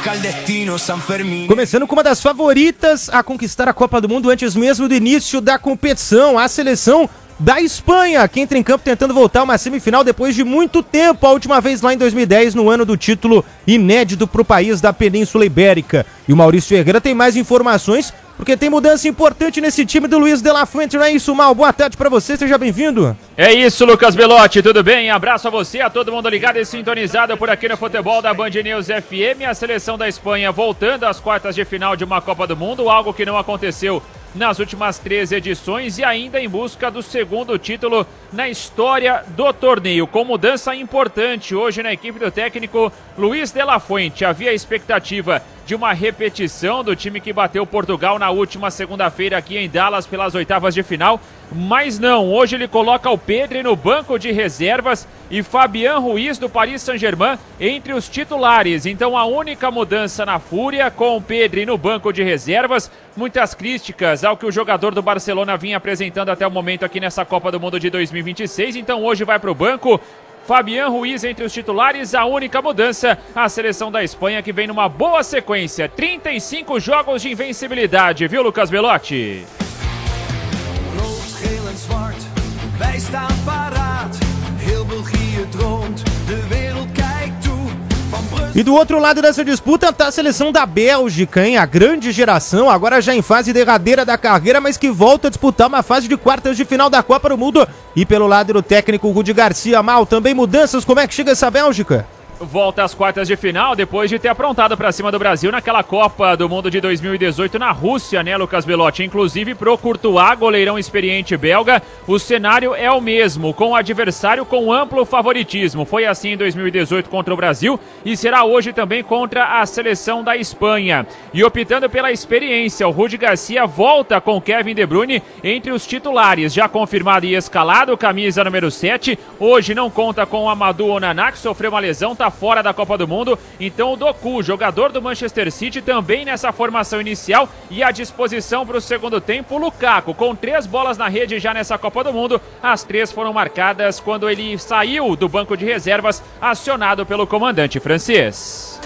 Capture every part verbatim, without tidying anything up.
Começando com uma das favoritas a conquistar a Copa do Mundo antes mesmo do início da competição, a seleção da Espanha, que entra em campo tentando voltar a uma semifinal depois de muito tempo, a última vez lá em dois mil e dez, no ano do título inédito para o país da Península Ibérica. E o Maurício Ferreira tem mais informações, porque tem mudança importante nesse time do Luiz de la Fuente, não é isso, Mal? Boa tarde para você, seja bem-vindo. É isso, Lucas Belotti, tudo bem? Abraço a você, a todo mundo ligado e sintonizado por aqui no futebol da Band News F M. A seleção da Espanha voltando às quartas de final de uma Copa do Mundo, algo que não aconteceu nas últimas três edições, e ainda em busca do segundo título na história do torneio, com mudança importante hoje na equipe do técnico Luiz de la Fuente. Havia a expectativa de uma repetição do time que bateu Portugal na última segunda-feira aqui em Dallas pelas oitavas de final, mas não, hoje ele coloca o Pedri no banco de reservas e Fabián Ruiz do Paris Saint-Germain entre os titulares. Então a única mudança na Fúria, com o Pedri no banco de reservas. Muitas críticas ao que o jogador do Barcelona vinha apresentando até o momento aqui nessa Copa do Mundo de dois mil e vinte e seis, então hoje vai para o banco. Fabián Ruiz entre os titulares, a única mudança, a seleção da Espanha que vem numa boa sequência, trinta e cinco jogos de invencibilidade, viu, Lucas Belotti? Wij staan paraat, heel België droomt, de wereld kijkt toe. E do outro lado dessa disputa tá a seleção da Bélgica, hein? A grande geração, agora já em fase derradeira da carreira, mas que volta a disputar uma fase de quartas de final da Copa do Mundo. E pelo lado do técnico Rudi Garcia, Mal, também mudanças, como é que chega essa Bélgica? Volta às quartas de final depois de ter aprontado para cima do Brasil naquela Copa do Mundo de dois mil e dezoito na Rússia, né, Lucas Belotti? Inclusive pro Courtois, goleirão experiente belga, o cenário é o mesmo, com o adversário com amplo favoritismo. Foi assim em dois mil e dezoito contra o Brasil e será hoje também contra a seleção da Espanha. E optando pela experiência, o Rudi Garcia volta com Kevin De Bruyne entre os titulares, já confirmado e escalado, camisa número sete. Hoje não conta com o Amadou Onana, que sofreu uma lesão, tá fora da Copa do Mundo, então o Doku, jogador do Manchester City, também nessa formação inicial e à disposição para o segundo tempo. O Lukaku, com três bolas na rede já nessa Copa do Mundo, as três foram marcadas quando ele saiu do banco de reservas, acionado pelo comandante francês.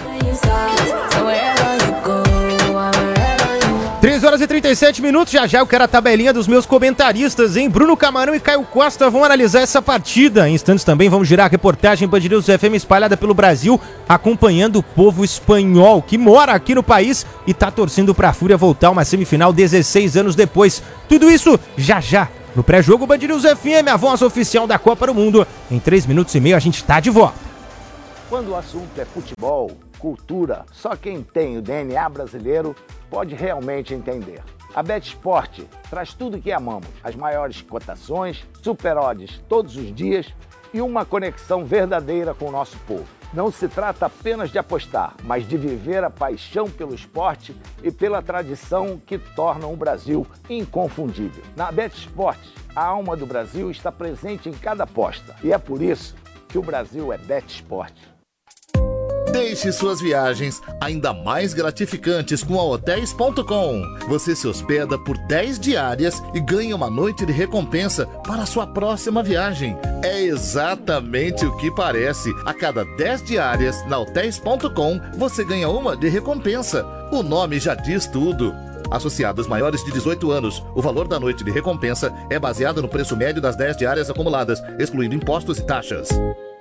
três horas e trinta e sete minutos, já já eu quero a tabelinha dos meus comentaristas, hein? Bruno Camarão e Caio Costa vão analisar essa partida. Em instantes também vamos girar a reportagem Band News F M espalhada pelo Brasil, acompanhando o povo espanhol que mora aqui no país e tá torcendo pra Fúria voltar a uma semifinal dezesseis anos depois. Tudo isso já já no pré-jogo Band News F M, a voz oficial da Copa do Mundo. Em três minutos e meio a gente tá de volta. Quando o assunto é futebol, cultura, só quem tem o D N A brasileiro pode realmente entender. A BetSport traz tudo o que amamos, as maiores cotações, super odds todos os dias e uma conexão verdadeira com o nosso povo. Não se trata apenas de apostar, mas de viver a paixão pelo esporte e pela tradição que tornam o Brasil inconfundível. Na BetSport, a alma do Brasil está presente em cada aposta e é por isso que o Brasil é BetSport. Deixe suas viagens ainda mais gratificantes com a Hotéis ponto com. Você se hospeda por dez diárias e ganha uma noite de recompensa para a sua próxima viagem. É exatamente o que parece. A cada dez diárias na Hotéis ponto com, você ganha uma de recompensa. O nome já diz tudo. Associados maiores de dezoito anos, o valor da noite de recompensa é baseado no preço médio das dez diárias acumuladas, excluindo impostos e taxas.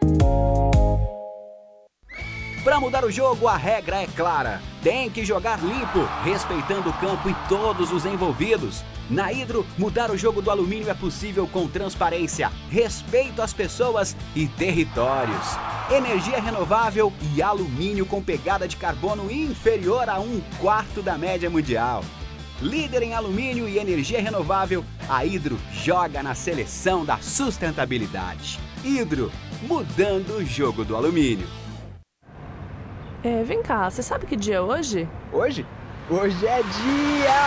Para mudar o jogo, a regra é clara. Tem que jogar limpo, respeitando o campo e todos os envolvidos. Na Hidro, mudar o jogo do alumínio é possível com transparência, respeito às pessoas e territórios. Energia renovável e alumínio com pegada de carbono inferior a um quarto da média mundial. Líder em alumínio e energia renovável, a Hidro joga na seleção da sustentabilidade. Hidro, mudando o jogo do alumínio. É, vem cá, você sabe que dia é hoje? Hoje? Hoje é dia